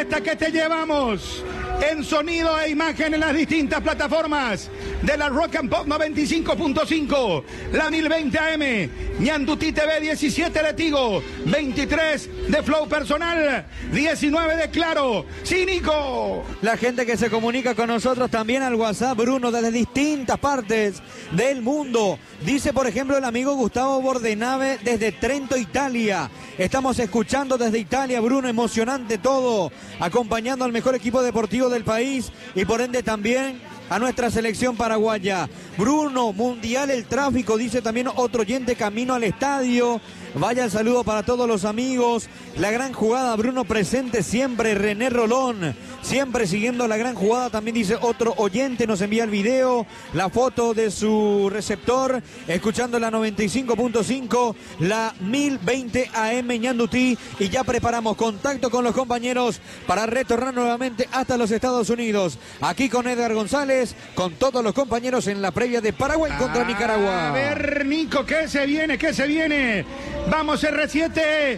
fiesta que te llevamos en sonido e imagen en las distintas plataformas de la Rock and Pop 95.5, la 1020 AM, Ñandutí TV 17 de Tigo, 23 de Flow Personal, 19 de Claro. ¡Sí, Nico! La gente que se comunica con nosotros también al WhatsApp, Bruno, desde distintas partes del mundo. Dice, por ejemplo, el amigo Gustavo Bordenave desde Trento, Italia. Estamos escuchando desde Italia, Bruno, emocionante todo, acompañando al mejor equipo deportivo del país y por ende también a nuestra selección paraguaya. Bruno, mundial el tráfico, dice también otro oyente, camino al estadio. Vaya el saludo para todos los amigos. La gran jugada, Bruno, presente siempre. René Rolón, siempre siguiendo la gran jugada. También dice otro oyente, nos envía el video, la foto de su receptor, escuchando la 95.5, la 1020 AM Ñandutí. Y ya preparamos contacto con los compañeros para retornar nuevamente hasta los Estados Unidos. Aquí con Edgar González, con todos los compañeros en la previa de Paraguay contra Nicaragua. A ver, Nico, ¿qué se viene? ¿Qué se viene? Vamos, R7,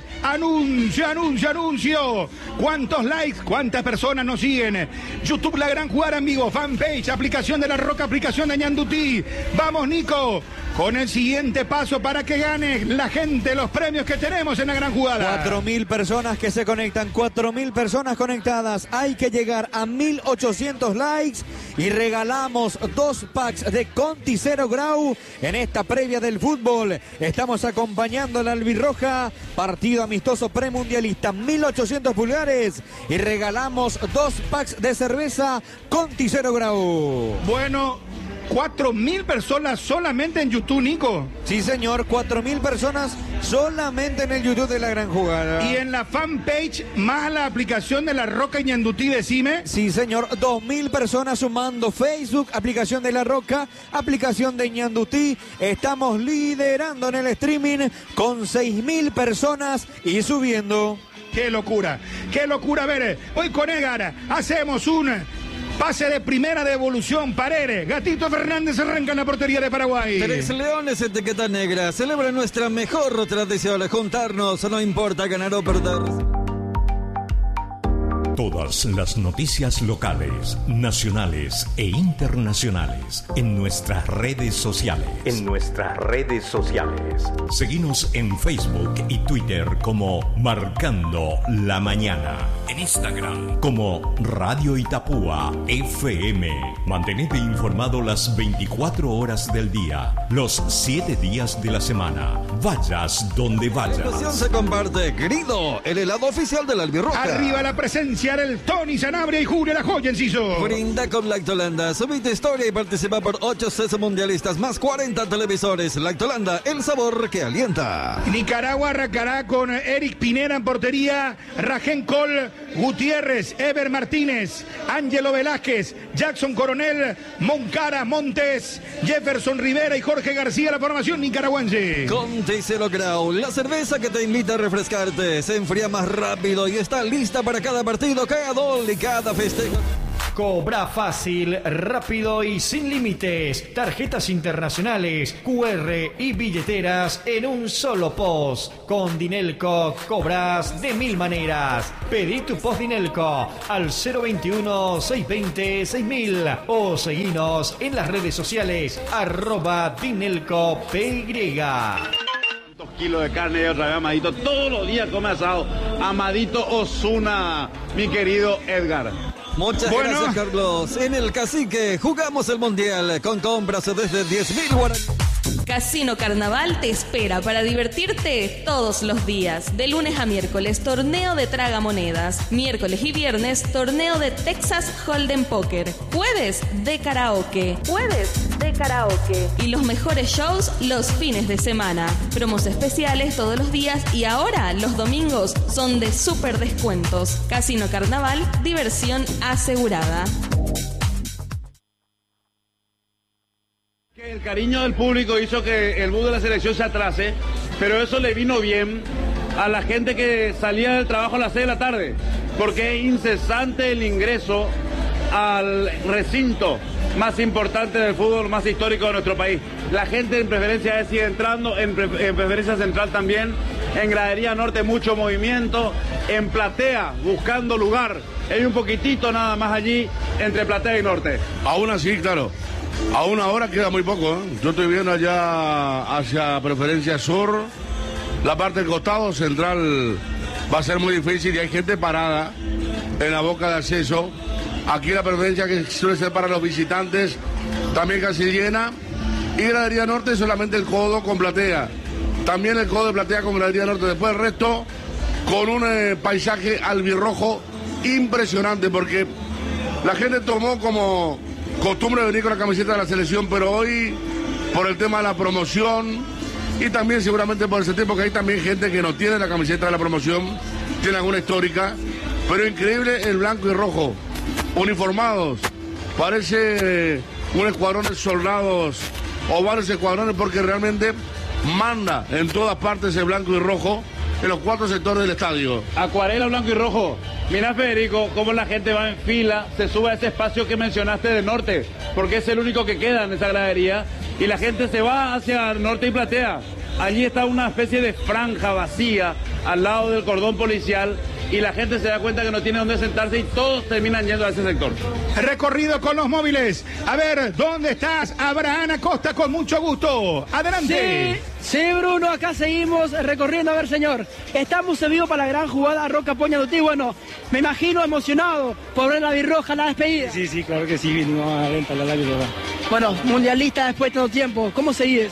anuncio. ¿Cuántos likes? ¿Cuántas personas nos siguen? YouTube, La Gran Jugada en vivo, fanpage, aplicación de La Roca, aplicación de Ñandutí. Vamos, Nico, con el siguiente paso para que gane la gente los premios que tenemos en La Gran Jugada. 4.000 personas que se conectan, 4.000 personas conectadas. Hay que llegar a 1.800 likes y regalamos 2 packs de Conti Zero Grau en esta previa del fútbol. Estamos acompañando la albirroja, partido amistoso premundialista, 1.800 pulgares y regalamos 2 packs de cerveza Conti Zero Grau. Bueno, 4.000 personas solamente en YouTube, Nico. Sí, señor, 4.000 personas solamente en el YouTube de La Gran Jugada. Y en la fanpage más la aplicación de La Roca y Ñandutí, decime. Sí, señor, 2.000 personas sumando Facebook, aplicación de La Roca, aplicación de Ñandutí. Estamos liderando en el streaming con 6.000 personas y subiendo. ¡Qué locura! ¡Qué locura! A ver, hoy con Edgar hacemos un pase de primera devolución. Paredes, Gatito Fernández arranca en la portería de Paraguay. 3 Leones, etiqueta negra. Celebra nuestra mejor tradición. Juntarnos, no importa ganar o perder. Todas las noticias locales, nacionales e internacionales en nuestras redes sociales. Seguinos en Facebook y Twitter como Marcando la Mañana. En Instagram como Radio Itapúa FM. Mantenete informado las 24 horas del día, los 7 días de la semana. Vayas donde vayas. La emoción se comparte. Grido, el helado oficial de la albirroja. Arriba la presencia del Tony Sanabria y Julio La Joya Enciso. Brinda con Lactolanda. Subí tu historia y participa por 8 CES mundialistas más 40 televisores. Lactolanda, el sabor que alienta. Nicaragua arrancará con Eric Pineda en portería, Rajén Col, Gutiérrez, Ever Martínez, Ángelo Velázquez, Jackson Coronel, Moncara, Montes, Jefferson Rivera y Jorge García, la formación nicaragüense. Conti Zero Grau, la cerveza que te invita a refrescarte. Se enfría más rápido y está lista para cada partido, cada gol y cada festejo. Cobra fácil, rápido y sin límites. Tarjetas internacionales, QR y billeteras en un solo post. Con Dinelco cobras de 1000 maneras. Pedí tu post Dinelco al 021-620-6000 o seguinos en las redes sociales @DinelcoPY. Kilos de carne y otra vez Amadito. Todos los días come asado. Amadito Osuna, mi querido Edgar. Muchas gracias, Carlos. En el Cacique jugamos el Mundial con compras desde 10.000 guaraníes. Casino Carnaval te espera para divertirte todos los días. De lunes a miércoles, torneo de tragamonedas. Miércoles y viernes, torneo de Texas Hold'em Poker. Jueves de karaoke. Y los mejores shows los fines de semana. Promos especiales todos los días y ahora los domingos son de súper descuentos. Casino Carnaval, diversión asegurada. El cariño del público hizo que el bus de la selección se atrase, pero eso le vino bien a la gente que salía del trabajo a las 6 de la tarde, porque es incesante el ingreso al recinto más importante del fútbol, más histórico de nuestro país. La gente en preferencia sigue entrando, en preferencia central también, En Gradería Norte mucho movimiento. En Platea, buscando lugar. Hay un poquitito nada más allí entre Platea y Norte. Aún así, claro. A una hora queda muy poco, ¿eh? Yo estoy viendo allá hacia Preferencia Sur. La parte del costado central va a ser muy difícil y hay gente parada en la boca de acceso. Aquí la preferencia que suele ser para los visitantes también casi llena. Y Gradería Norte solamente el codo con Platea. También el codo de Platea con Gradería Norte. Después el resto con un paisaje albirrojo impresionante, porque la gente tomó como costumbre venir con la camiseta de la selección, pero hoy por el tema de la promoción y también seguramente por ese tiempo que hay también gente que no tiene la camiseta de la promoción, tiene alguna histórica, pero increíble el blanco y rojo, uniformados, parece un escuadrón de soldados o varios escuadrones, porque realmente manda en todas partes el blanco y rojo en los 4 sectores del estadio. Acuarela, blanco y rojo. Mira, Federico, cómo la gente va en fila, se sube a ese espacio que mencionaste de Norte, porque es el único que queda en esa gradería, y la gente se va hacia Norte y Platea. Allí está una especie de franja vacía al lado del cordón policial, y la gente se da cuenta que no tiene dónde sentarse y todos terminan yendo a ese sector. Recorrido con los móviles. A ver, ¿dónde estás? Abraham Acosta, con mucho gusto. Adelante. Sí, Bruno, acá seguimos recorriendo. A ver, señor, estamos en vivo para la gran jugada Roca Poñandutí. Bueno, me imagino emocionado por ver la birroja, la despedida. Sí, claro que sí, vinimos a alentar la birroja. Bueno, mundialista después de todo tiempo, ¿cómo seguís?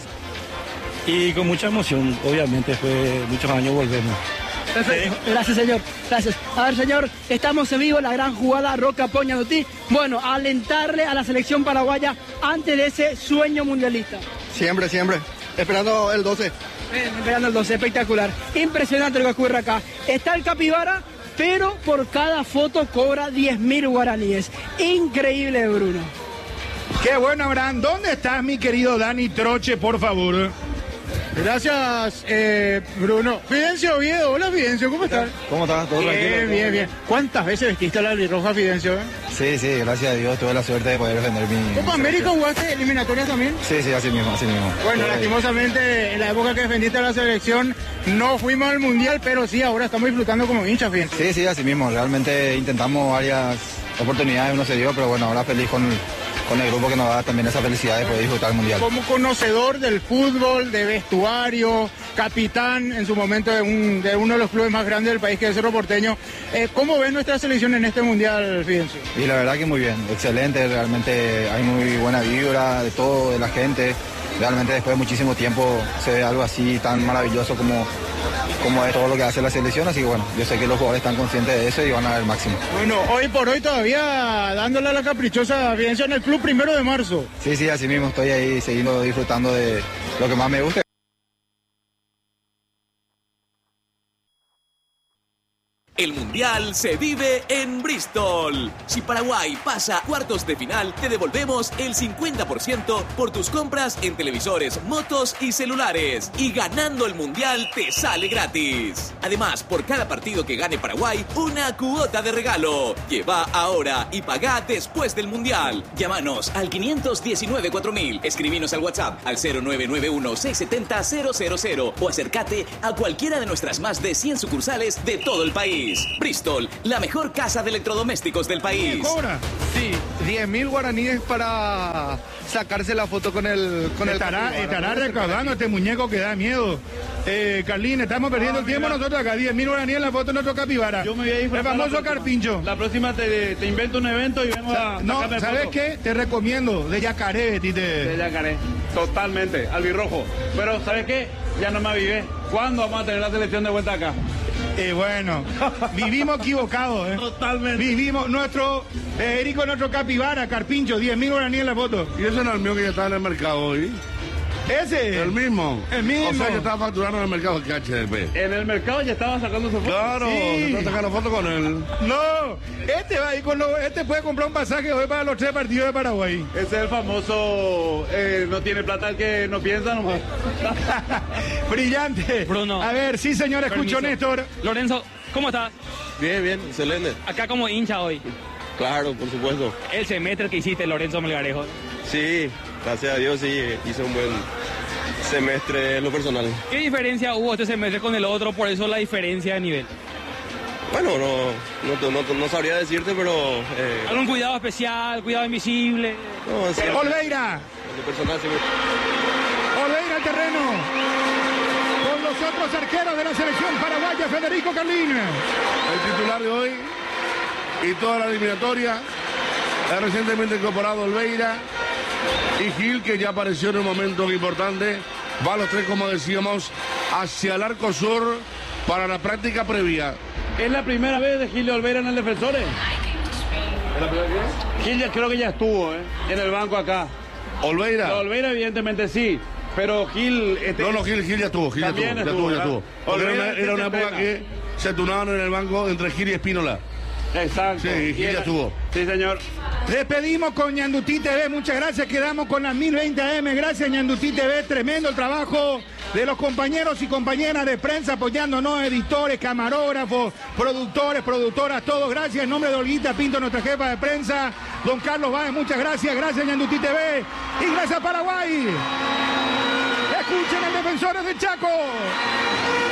Y con mucha emoción, obviamente, después de muchos años volvemos. Perfecto. Gracias, señor. Gracias. A ver, señor, estamos en vivo en la gran jugada Roca Poñandutí. Bueno, alentarle a la selección paraguaya antes de ese sueño mundialista. Siempre. Esperando el 12. Esperando el 12, espectacular. Impresionante lo que ocurre acá. Está el capibara, pero por cada foto cobra 10.000 guaraníes. Increíble, Bruno. Qué bueno, Abraham. ¿Dónde estás, mi querido Dani Troche, por favor? Gracias, Bruno. Fidencio Oviedo, hola Fidencio, ¿cómo estás? ¿Cómo estás? ¿Todo tranquilo? Bien. ¿Cuántas veces vestiste la albirroja, Fidencio? Sí, gracias a Dios tuve la suerte de poder defender mi... ¿Copa América jugaste eliminatorias también? Sí, así mismo. Bueno, lastimosamente en la época que defendiste a la selección no fuimos al Mundial, pero sí, ahora estamos disfrutando como hinchas, bien. Sí, así mismo. Realmente intentamos varias oportunidades, no se dio, pero bueno, ahora feliz con el grupo que nos da también esa felicidad de poder disfrutar el Mundial. Como conocedor del fútbol, de vestuario, capitán en su momento de uno de los clubes más grandes del país, que es Cerro Porteño, ¿cómo ves nuestra selección en este Mundial, Fidencio? Y la verdad que muy bien, excelente, realmente hay muy buena vibra de todo, de la gente. Realmente después de muchísimo tiempo se ve algo así tan maravilloso como es todo lo que hace la selección, así que bueno, yo sé que los jugadores están conscientes de eso y van a dar el máximo. Bueno, hoy por hoy todavía dándole a la caprichosa Fidencio en el club 1 de marzo. Sí, así mismo estoy ahí siguiendo disfrutando de lo que más me gusta. El Mundial se vive en Bristol. Si Paraguay pasa a cuartos de final, te devolvemos el 50% por tus compras en televisores, motos y celulares. Y ganando el Mundial te sale gratis. Además, por cada partido que gane Paraguay, una cuota de regalo. Lleva ahora y paga después del Mundial. Llámanos al 519-4000. Escribinos al WhatsApp al 0991-670-000 o acércate a cualquiera de nuestras más de 100 sucursales de todo el país. Bristol, la mejor casa de electrodomésticos del país. ¿Qué cobra? Sí, 10.000 guaraníes para sacarse la foto con el estará recaudando este muñeco que da miedo. Carlín, estamos perdiendo el tiempo nosotros acá. 10.000 guaraníes en la foto de nuestro capibara. Yo me voy a ir. El famoso Carpincho. La próxima te invento un evento y vengo a... No, ¿sabes qué? Te recomiendo de yacaré, Tite. De yacaré, totalmente, albirrojo. Pero, ¿sabes qué? Ya no me avivé. ¿Cuándo vamos a tener la selección de vuelta acá? Bueno, vivimos equivocados, Totalmente. Vivimos nuestro capibara, Carpincho, 10.000 guaraníes en la foto. Y ese no es el mío que ya está en el mercado hoy. ¿Ese? El mismo. O sea, que estaba facturando en el mercado que HDP. En el mercado ya estaba sacando su foto. Claro, Sí. se está sacando foto con él. No, este va a ir este puede comprar un pasaje hoy para los 3 partidos de Paraguay. Ese es el famoso, no tiene plata el que no piensa nomás. Brillante. Bruno. A ver, sí, señor, escucho, Permiso. Néstor. Lorenzo, ¿cómo estás? Bien, excelente. Acá como hincha hoy. Claro, por supuesto. El semestre que hiciste, Lorenzo Melgarejo. Sí, gracias a Dios sí hice un buen semestre en lo personal. ¿Qué diferencia hubo este semestre con el otro? Por eso la diferencia de nivel. Bueno, no sabría decirte, pero... ¿Algún cuidado especial, cuidado invisible? No, siempre, Olveira. en lo personal siempre... Olveira al terreno. Con los otros arqueros de la selección paraguaya, Federico Carlín. El titular de hoy y toda la eliminatoria, el recientemente incorporado Olveira y Gil, que ya apareció en un momento importante. Va los tres, como decíamos, hacia el arco sur para la práctica previa. ¿Es la primera vez de Gil Olveira en el Defensores? ¿Es la primera vez? Gil creo que ya estuvo en el banco acá. ¿Olveira? Olveira evidentemente sí, pero Gil... Gil ya estuvo, ya estuvo. Porque era una época que se turnaban en el banco entre Gil y Espínola. Exacto. Sí, Gil ya estuvo. Sí, señor. Despedimos con Ñandutí TV, muchas gracias, quedamos con las 1020 AM, gracias Ñandutí TV, tremendo el trabajo de los compañeros y compañeras de prensa apoyándonos, editores, camarógrafos, productores, productoras, todos, gracias, en nombre de Olguita Pinto, nuestra jefa de prensa, don Carlos Báez, muchas gracias Ñandutí TV y gracias Paraguay. Escuchen al Defensores de Chaco.